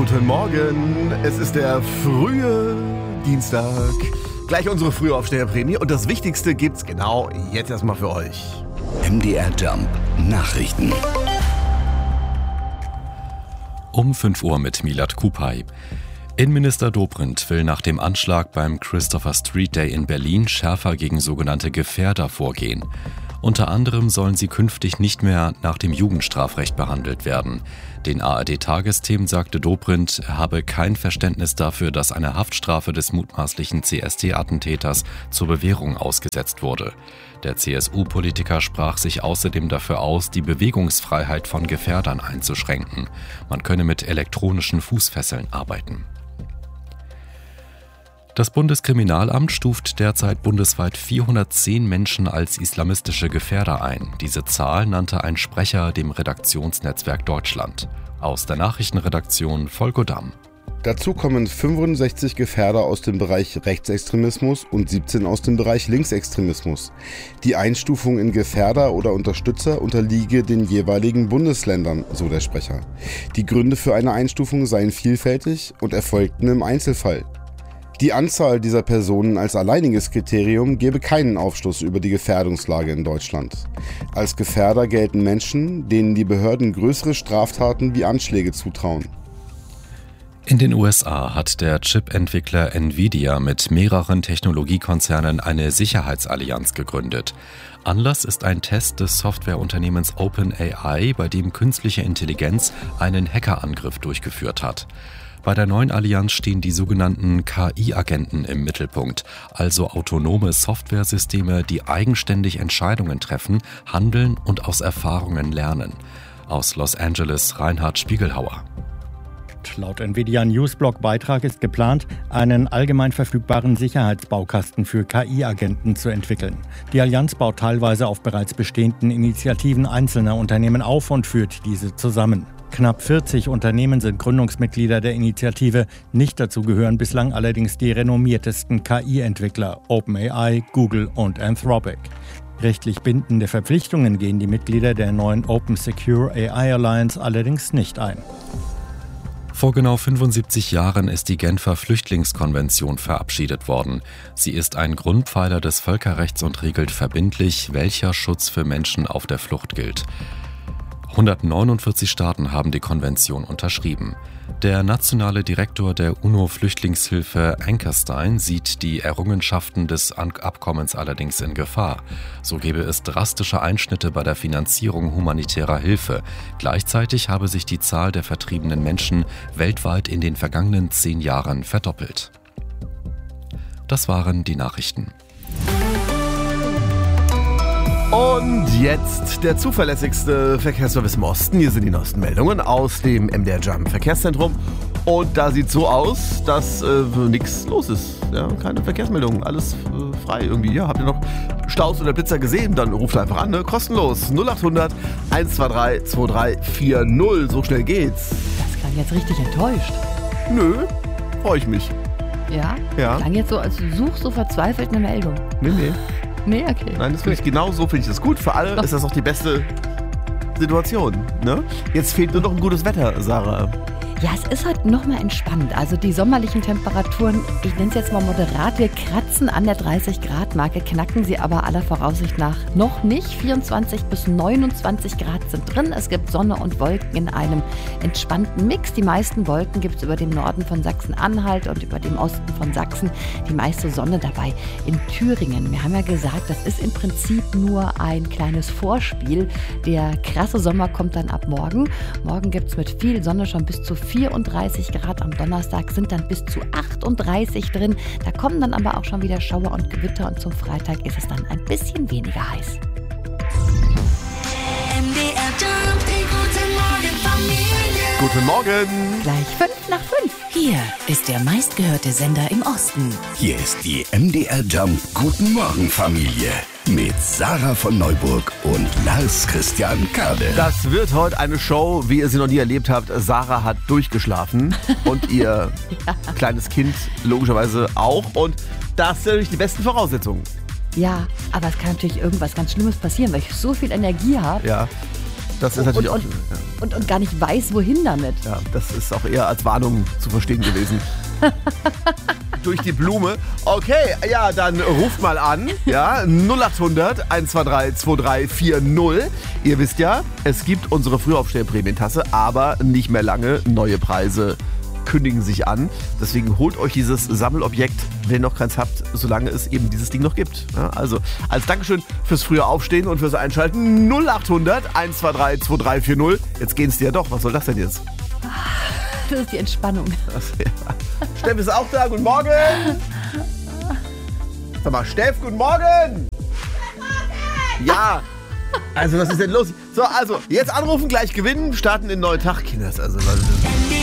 Guten Morgen, es ist der frühe Dienstag. Gleich unsere Frühaufsteherprämie und das Wichtigste gibt's genau jetzt erstmal für euch. MDR Jump Nachrichten. Um 5 Uhr mit Milad Kupay. Innenminister Dobrindt will nach dem Anschlag beim Christopher Street Day in Berlin schärfer gegen sogenannte Gefährder vorgehen. Unter anderem sollen sie künftig nicht mehr nach dem Jugendstrafrecht behandelt werden. Den ARD-Tagesthemen sagte Dobrindt, er habe kein Verständnis dafür, dass eine Haftstrafe des mutmaßlichen CSD-Attentäters zur Bewährung ausgesetzt wurde. Der CSU-Politiker sprach sich außerdem dafür aus, die Bewegungsfreiheit von Gefährdern einzuschränken. Man könne mit elektronischen Fußfesseln arbeiten. Das Bundeskriminalamt stuft derzeit bundesweit 410 Menschen als islamistische Gefährder ein. Diese Zahl nannte ein Sprecher dem Redaktionsnetzwerk Deutschland. Aus der Nachrichtenredaktion Volker Damm. Dazu kommen 65 Gefährder aus dem Bereich Rechtsextremismus und 17 aus dem Bereich Linksextremismus. Die Einstufung in Gefährder oder Unterstützer unterliege den jeweiligen Bundesländern, so der Sprecher. Die Gründe für eine Einstufung seien vielfältig und erfolgten im Einzelfall. Die Anzahl dieser Personen als alleiniges Kriterium gebe keinen Aufschluss über die Gefährdungslage in Deutschland. Als Gefährder gelten Menschen, denen die Behörden größere Straftaten wie Anschläge zutrauen. In den USA hat der Chip-Entwickler Nvidia mit mehreren Technologiekonzernen eine Sicherheitsallianz gegründet. Anlass ist ein Test des Softwareunternehmens OpenAI, bei dem künstliche Intelligenz einen Hackerangriff durchgeführt hat. Bei der neuen Allianz stehen die sogenannten KI-Agenten im Mittelpunkt, also autonome Softwaresysteme, die eigenständig Entscheidungen treffen, handeln und aus Erfahrungen lernen. Aus Los Angeles Reinhard Spiegelhauer. Laut Nvidia-Newsblog-Beitrag ist geplant, einen allgemein verfügbaren Sicherheitsbaukasten für KI-Agenten zu entwickeln. Die Allianz baut teilweise auf bereits bestehenden Initiativen einzelner Unternehmen auf und führt diese zusammen. Knapp 40 Unternehmen sind Gründungsmitglieder der Initiative. Nicht dazu gehören bislang allerdings die renommiertesten KI-Entwickler OpenAI, Google und Anthropic. Rechtlich bindende Verpflichtungen gehen die Mitglieder der neuen Open Secure AI Alliance allerdings nicht ein. Vor genau 75 Jahren ist die Genfer Flüchtlingskonvention verabschiedet worden. Sie ist ein Grundpfeiler des Völkerrechts und regelt verbindlich, welcher Schutz für Menschen auf der Flucht gilt. 149 Staaten haben die Konvention unterschrieben. Der nationale Direktor der UNO-Flüchtlingshilfe Ankerstein sieht die Errungenschaften des Abkommens allerdings in Gefahr. So gebe es drastische Einschnitte bei der Finanzierung humanitärer Hilfe. Gleichzeitig habe sich die Zahl der vertriebenen Menschen weltweit in den vergangenen 10 Jahren verdoppelt. Das waren die Nachrichten. Und jetzt der zuverlässigste Verkehrsservice im Osten. Hier sind die neuesten Meldungen aus dem MDR Jump Verkehrszentrum. Und da sieht es so aus, dass nichts los ist. Ja, keine Verkehrsmeldungen, alles frei irgendwie. Ja, habt ihr noch Staus oder Blitzer gesehen? Dann ruft einfach an, ne? Kostenlos. 0800 123 2340. So schnell geht's. Das klang jetzt richtig enttäuscht. Nö, freue ich mich. Ja? Ja. Klang jetzt so, als du suchst so verzweifelt eine Meldung. Nee. Nee, okay. Nein, das finde ich genau so, finde ich das gut. Für alle ist das auch die beste Situation. Ne? Jetzt fehlt nur noch ein gutes Wetter, Sarah. Ja, es ist heute nochmal entspannt. Also die sommerlichen Temperaturen, ich nenne es jetzt mal moderat, wir kratzen an der 30-Grad-Marke, knacken sie aber aller Voraussicht nach noch nicht. 24 bis 29 Grad sind drin. Es gibt Sonne und Wolken in einem entspannten Mix. Die meisten Wolken gibt es über dem Norden von Sachsen-Anhalt und über dem Osten von Sachsen. Die meiste Sonne dabei in Thüringen. Wir haben ja gesagt, das ist im Prinzip nur ein kleines Vorspiel. Der krasse Sommer kommt dann ab morgen. Morgen gibt es mit viel Sonne schon bis zu 34 Grad, am Donnerstag sind dann bis zu 38 drin. Da kommen dann aber auch schon wieder Schauer und Gewitter und zum Freitag ist es dann ein bisschen weniger heiß. MDR Jump, die guten Morgen Familie. Guten Morgen. Gleich 5 nach 5. Hier ist der meistgehörte Sender im Osten. Hier ist die MDR Jump Guten Morgen Familie mit Sarah von Neuburg und Lars Christian Kade. Das wird heute eine Show, wie ihr sie noch nie erlebt habt. Sarah hat durchgeschlafen und ihr kleines Kind logischerweise auch. Und das sind natürlich die besten Voraussetzungen. Ja, aber es kann natürlich irgendwas ganz Schlimmes passieren, weil ich so viel Energie habe. Ja. Das ist natürlich und gar nicht weiß, wohin damit. Ja, das ist auch eher als Warnung zu verstehen gewesen. Durch die Blume. Okay, ja, dann ruft mal an. Ja, 0800 123 2340. Ihr wisst ja, es gibt unsere Frühaufsteher-Prämientasse, aber nicht mehr lange. Neue Preise kündigen sich an. Deswegen holt euch dieses Sammelobjekt, wenn ihr noch keins habt, solange es eben dieses Ding noch gibt. Ja, also als Dankeschön fürs frühe Aufstehen und fürs Einschalten 0800 123 2340. Jetzt geht's dir ja doch. Was soll das denn jetzt? Das ist die Entspannung. Ja. Steff ist auch da. Guten Morgen. Sag mal, Steff, guten Morgen. Guten Morgen. Ja. Also was ist denn los? So, also jetzt anrufen, gleich gewinnen, starten in den neuen Tag. Kinders, also was ist das?